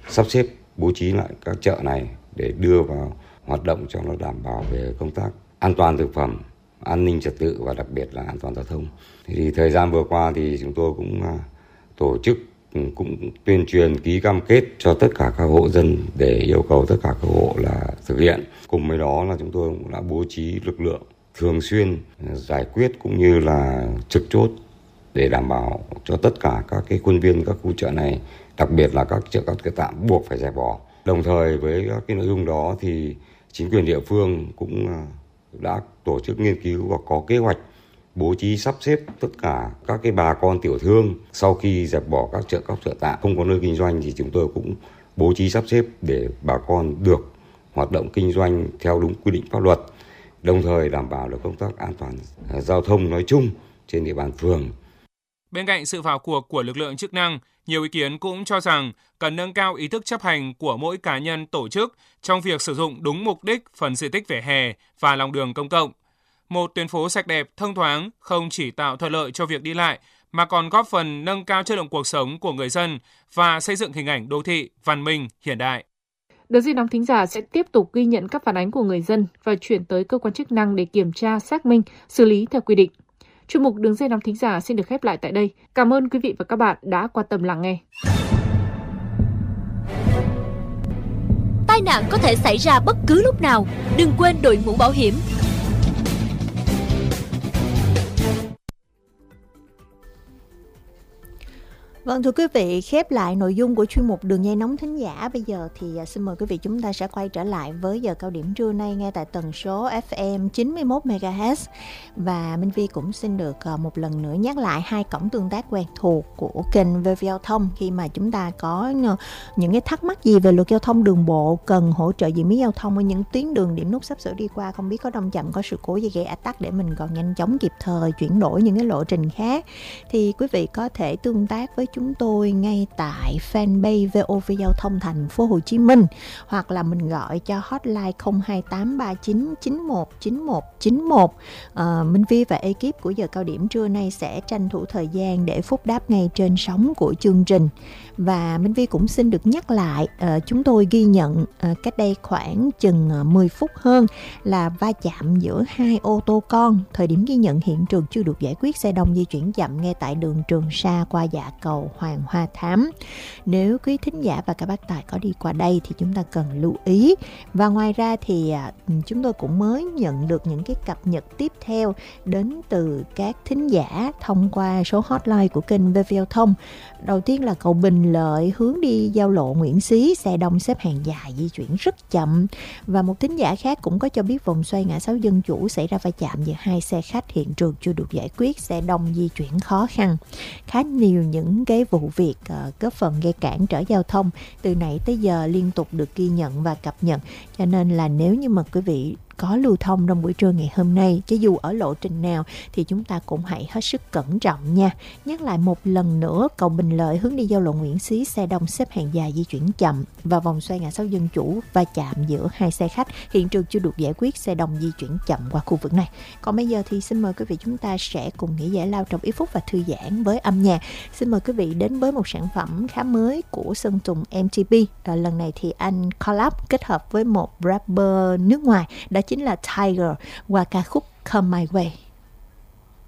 sắp xếp bố trí lại các chợ này để đưa vào hoạt động cho nó đảm bảo về công tác an toàn thực phẩm, an ninh trật tự và đặc biệt là an toàn giao thông. Thì thời gian vừa qua thì chúng tôi cũng tổ chức cũng tuyên truyền ký cam kết cho tất cả các hộ dân để yêu cầu tất cả các hộ là thực hiện. Cùng với đó là chúng tôi cũng đã bố trí lực lượng thường xuyên giải quyết cũng như là trực chốt để đảm bảo cho tất cả các cái khuôn viên các khu chợ này, đặc biệt là các chợ tạm buộc phải dẹp bỏ. Đồng thời với các cái nội dung đó thì chính quyền địa phương cũng đã tổ chức nghiên cứu và có kế hoạch bố trí sắp xếp tất cả các cái bà con tiểu thương sau khi dẹp bỏ các chợ tạm không có nơi kinh doanh thì chúng tôi cũng bố trí sắp xếp để bà con được hoạt động kinh doanh theo đúng quy định pháp luật, đồng thời đảm bảo được công tác an toàn giao thông nói chung trên địa bàn phường. Bên cạnh sự vào cuộc của lực lượng chức năng, nhiều ý kiến cũng cho rằng cần nâng cao ý thức chấp hành của mỗi cá nhân tổ chức trong việc sử dụng đúng mục đích phần diện tích vỉa hè và lòng đường công cộng. Một tuyến phố sạch đẹp, thông thoáng không chỉ tạo thuận lợi cho việc đi lại mà còn góp phần nâng cao chất lượng cuộc sống của người dân và xây dựng hình ảnh đô thị văn minh hiện đại. Đường dây nóng thính giả sẽ tiếp tục ghi nhận các phản ánh của người dân và chuyển tới cơ quan chức năng để kiểm tra, xác minh, xử lý theo quy định. Chuyên mục Đường dây nóng thính giả xin được khép lại tại đây. Cảm ơn quý vị và các bạn đã quan tâm lắng nghe. Tai nạn có thể xảy ra bất cứ lúc nào. Đừng quên đội mũ bảo hiểm. Vâng, thưa quý vị, khép lại nội dung của chuyên mục Đường dây nóng thính giả. Bây giờ thì xin mời quý vị chúng ta sẽ quay trở lại với giờ cao điểm trưa nay nghe tại tần số FM 91 MHz. Và Minh Vi cũng xin được một lần nữa nhắc lại hai cổng tương tác quen thuộc của kênh VV Giao thông. Khi mà chúng ta có những cái thắc mắc gì về luật giao thông đường bộ, cần hỗ trợ diễn biến giao thông ở những tuyến đường điểm nút sắp sửa đi qua, không biết có đông chậm, có sự cố gì gây ách tắc để mình còn nhanh chóng kịp thời chuyển đổi những cái lộ trình khác, thì quý vị có thể tương tác với chúng tôi ngay tại fanpage VOV Giao thông Thành phố Hồ Chí Minh, hoặc là mình gọi cho hotline 02839199191. Minh Vi và ekip của giờ cao điểm trưa nay sẽ tranh thủ thời gian để phúc đáp ngay trên sóng của chương trình. Và Minh Vi cũng xin được nhắc lại, chúng tôi ghi nhận cách đây khoảng chừng 10 phút hơn là va chạm giữa hai ô tô con. Thời điểm ghi nhận hiện trường chưa được giải quyết, xe đông di chuyển chậm ngay tại đường Trường Sa qua dạ cầu Hoàng Hoa Thám. Nếu quý thính giả và các bác tài có đi qua đây thì chúng ta cần lưu ý. Và ngoài ra thì chúng tôi cũng mới nhận được những cái cập nhật tiếp theo đến từ các thính giả thông qua số hotline của kênh VV Giao thông. Đầu tiên là cầu Bình Lợi hướng đi giao lộ Nguyễn Xí, xe đông xếp hàng dài di chuyển rất chậm. Và một thính giả khác cũng có cho biết vòng xoay ngã sáu Dân Chủ xảy ra va chạm giữa hai xe khách, hiện trường chưa được giải quyết, xe đông di chuyển khó khăn. Khá nhiều những cái vụ việc góp phần gây cản trở giao thông từ nãy tới giờ liên tục được ghi nhận và cập nhật. Cho nên là nếu như mà quý vị có lưu thông trong buổi trưa ngày hôm nay, chứ dù ở lộ trình nào thì chúng ta cũng hãy hết sức cẩn trọng nha. Nhắc lại một lần nữa, cầu Bình Lợi hướng đi giao lộ Nguyễn Xí, xe đông xếp hàng dài di chuyển chậm, và vòng xoay ngã sáu Dân Chủ va chạm giữa hai xe khách, hiện trường chưa được giải quyết, xe đông di chuyển chậm qua khu vực này. Còn bây giờ thì xin mời quý vị chúng ta sẽ cùng nghỉ giải lao trong ít phút và thư giãn với âm nhạc. Xin mời quý vị đến với một sản phẩm khá mới của Sơn Tùng MTP. Lần này thì anh collab kết hợp với một rapper nước ngoài, đó chính là Tiger qua ca khúc Come My Way.